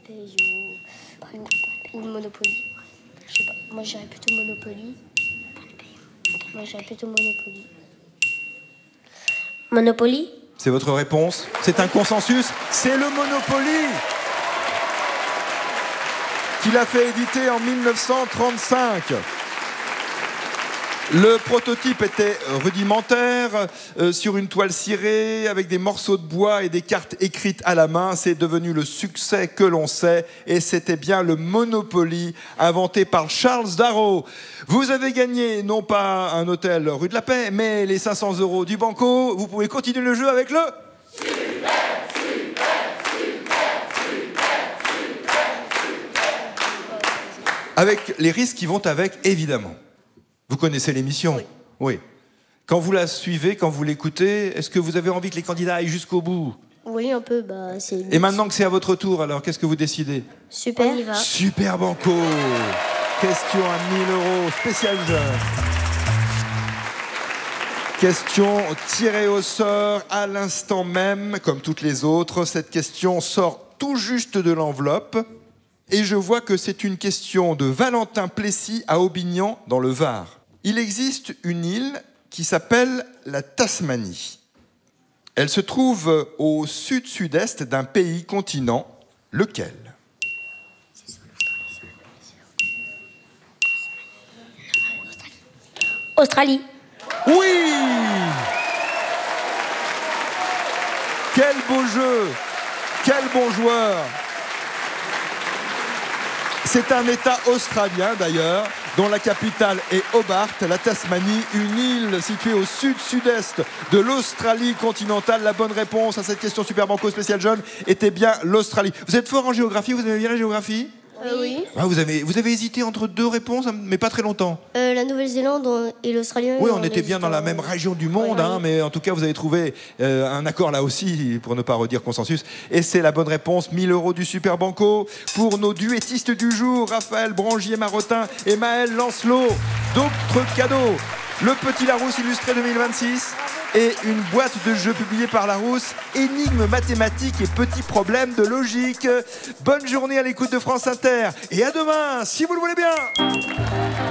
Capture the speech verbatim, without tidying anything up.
Pays ou, ou Monopoly. Je sais pas. Moi, j'irais plutôt Monopoly. Moi, j'irais plutôt Monopoly. Monopoly. C'est votre réponse? C'est un consensus? C'est le Monopoly qu'il a fait éditer en mille neuf cent trente-cinq. Le prototype était rudimentaire, euh, sur une toile cirée, avec des morceaux de bois et des cartes écrites à la main. C'est devenu le succès que l'on sait, et c'était bien le Monopoly, inventé par Charles Darrow. Vous avez gagné, non pas un hôtel rue de la Paix, mais les cinq cents euros du Banco. Vous pouvez continuer le jeu avec le... Super, super, super, super, super. Avec les risques qui vont avec, évidemment. Vous connaissez l'émission? Oui. Oui. Quand vous la suivez, quand vous l'écoutez, est-ce que vous avez envie que les candidats aillent jusqu'au bout? Oui, un peu. Bah, c'est... Et maintenant que c'est à votre tour, alors qu'est-ce que vous décidez? Super. On y va. Super Banco. Question à mille euros, spécial jeune. Question tirée au sort à l'instant même, comme toutes les autres. Cette question sort tout juste de l'enveloppe. Et je vois que c'est une question de Valentin Plessis à Aubignan, dans le Var. Il existe une île qui s'appelle la Tasmanie. Elle se trouve au sud-sud-est d'un pays continent. Lequel? Australie. Oui! Quel beau jeu! Quel bon joueur! C'est un État australien d'ailleurs, dont la capitale est Hobart, la Tasmanie, une île située au sud-sud-est de l'Australie continentale. La bonne réponse à cette question Super Banco spécial jeune était bien l'Australie. Vous êtes fort en géographie, vous aimez bien la géographie? Euh, oui. Ah, vous, avez, vous avez hésité entre deux réponses, mais pas très longtemps. Euh, la Nouvelle-Zélande et l'Australie. Oui, on, on était bien dans la même région du monde, oui, hein, oui. mais en tout cas, vous avez trouvé euh, un accord là aussi, pour ne pas redire consensus. Et c'est la bonne réponse, mille euros du Super Banco pour nos duettistes du jour, Raphaël Brangier-Marotin et Maël Lancelot. D'autres cadeaux, le Petit Larousse illustré deux mille vingt-six et une boîte de jeux publiée par Larousse, énigmes mathématiques et petits problèmes de logique. Bonne journée à l'écoute de France Inter et à demain, si vous le voulez bien.